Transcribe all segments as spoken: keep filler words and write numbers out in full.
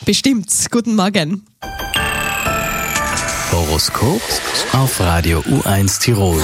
Bestimmt. Guten Morgen. Horoskop auf Radio U eins Tirol.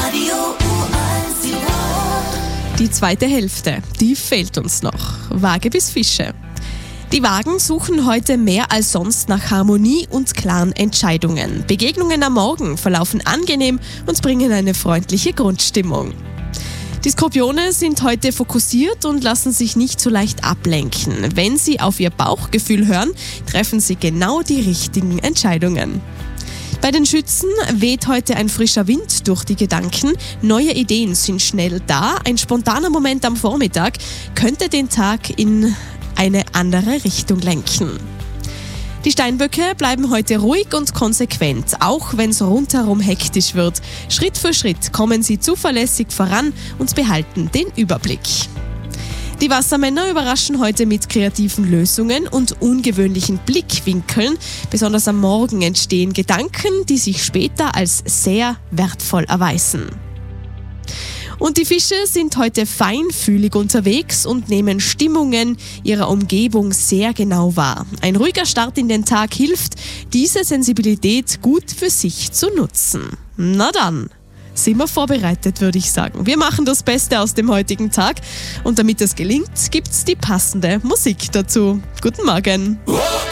Die zweite Hälfte, die fehlt uns noch. Waage bis Fische. Die Wagen suchen heute mehr als sonst nach Harmonie und klaren Entscheidungen. Begegnungen am Morgen verlaufen angenehm und bringen eine freundliche Grundstimmung. Die Skorpione sind heute fokussiert und lassen sich nicht so leicht ablenken. Wenn sie auf ihr Bauchgefühl hören, treffen sie genau die richtigen Entscheidungen. Bei den Schützen weht heute ein frischer Wind durch die Gedanken. Neue Ideen sind schnell da. Ein spontaner Moment am Vormittag könnte den Tag in eine andere Richtung lenken. Die Steinböcke bleiben heute ruhig und konsequent, auch wenn es rundherum hektisch wird. Schritt für Schritt kommen sie zuverlässig voran und behalten den Überblick. Die Wassermänner überraschen heute mit kreativen Lösungen und ungewöhnlichen Blickwinkeln. Besonders am Morgen entstehen Gedanken, die sich später als sehr wertvoll erweisen. Und die Fische sind heute feinfühlig unterwegs und nehmen Stimmungen ihrer Umgebung sehr genau wahr. Ein ruhiger Start in den Tag hilft, diese Sensibilität gut für sich zu nutzen. Na dann, sind wir vorbereitet, würde ich sagen. Wir machen das Beste aus dem heutigen Tag und damit es gelingt, gibt's die passende Musik dazu. Guten Morgen.